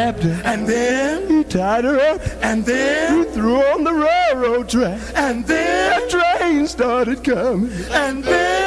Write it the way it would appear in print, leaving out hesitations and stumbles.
wrapped her, and then he tied her up, and then he threw her on the railroad track, and then the train started coming, and then